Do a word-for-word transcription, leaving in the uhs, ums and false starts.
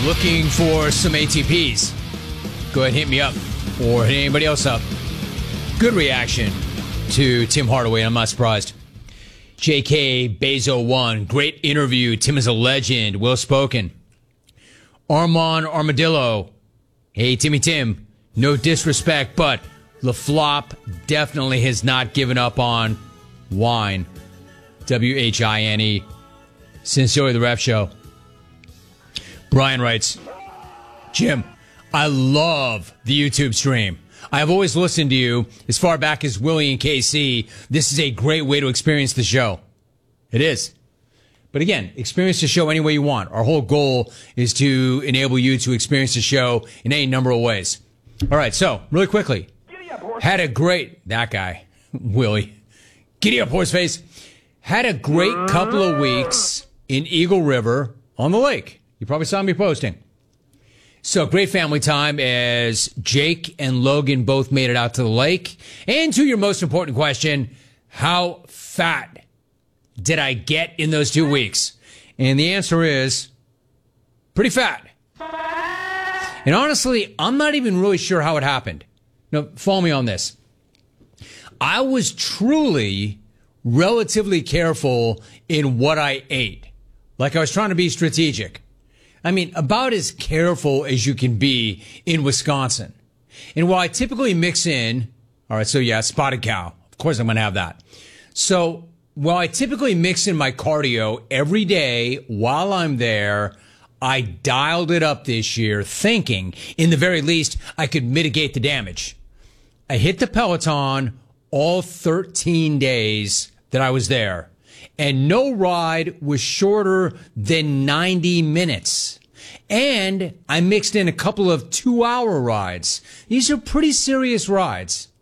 looking for some A T Ps? Go ahead and hit me up or hit anybody else up. Good reaction to Tim Hardaway. I'm not surprised. J K Bezo one. Great interview. Tim is a legend. Well spoken. Armand Armadillo. Hey, Timmy Tim. No disrespect, but LaFlop definitely has not given up on wine. W H I N E. Sincerely, the Ref Show. Brian writes, Jim, I love the YouTube stream. I have always listened to you as far back as Willie and K C. This is a great way to experience the show. It is. But again, experience the show any way you want. Our whole goal is to enable you to experience the show in any number of ways. All right, so really quickly, had a great, that guy, Willie, giddy up, horseface, had a great couple of weeks in Eagle River on the lake. You probably saw me posting. So great family time as Jake and Logan both made it out to the lake. And to your most important question, how fat did I get in those two weeks? And the answer is pretty fat. And honestly, I'm not even really sure how it happened. Now, follow me on this. I was truly relatively careful in what I ate. Like I was trying to be strategic. I mean, about as careful as you can be in Wisconsin. And while I typically mix in, all right, so yeah, spotted cow. Of course I'm going to have that. So while I typically mix in my cardio every day while I'm there, I dialed it up this year thinking, in the very least, I could mitigate the damage. I hit the Peloton all thirteen days that I was there. And no ride was shorter than ninety minutes. And I mixed in a couple of two-hour rides. These are pretty serious rides.